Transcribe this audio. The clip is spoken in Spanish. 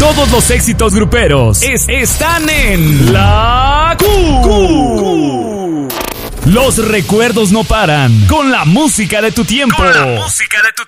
Todos los éxitos gruperos están en La Q. Los recuerdos no paran con la música de tu tiempo.